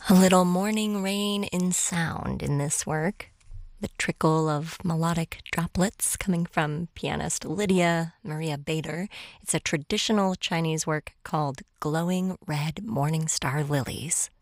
A little morning rain in sound in this work. The trickle of melodic droplets coming from pianist Lydia Maria Bader. It's a traditional Chinese work called Glowing Red Morning Star Lilies.